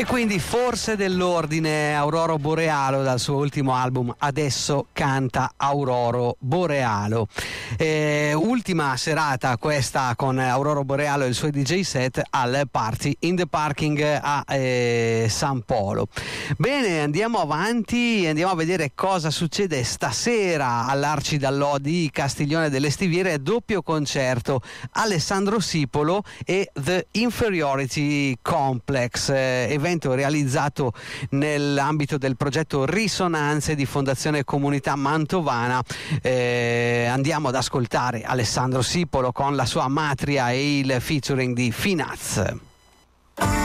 E quindi forse dell'ordine Aurora Borealo dal suo ultimo album Adesso canta Aurora Borealo. Ultima serata questa con Aurora Borealo e il suo DJ set al Party in the Parking a San Polo. Bene, andiamo avanti, andiamo a vedere cosa succede stasera all'Arci Dallò di Castiglione delle Stiviere. Doppio concerto, Alessandro Sipolo e The Inferiority Complex, evento realizzato nell'ambito del progetto Risonanze di Fondazione Comunità Mantovana. Andiamo ad ascoltare Alessandro Sipolo con la sua Matria e il featuring di Finaz.